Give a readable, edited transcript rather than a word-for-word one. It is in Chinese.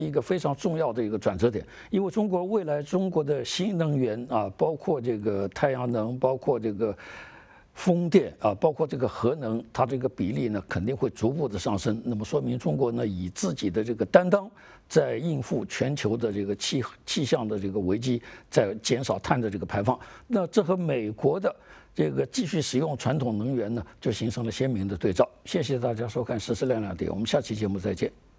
一个非常重要的一个转折点，因为未来中国的新能源啊，包括这个太阳能，包括这个风电啊，包括这个核能，它这个比例呢肯定会逐步的上升。那么说明中国呢以自己的这个担当，在应付全球的这个气象的这个危机，在减少碳的这个排放。那这和美国的这个继续使用传统能源呢，就形成了鲜明的对照。谢谢大家收看《时事亮点》，我们下期节目再见。